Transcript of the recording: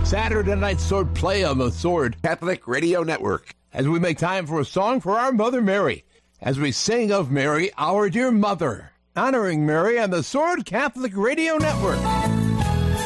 Saturday Night Sword Play on the Sword Catholic Radio Network. As we make time for a song for our Mother Mary, as we sing of Mary, our dear mother, honoring Mary on the Sword Catholic Radio Network.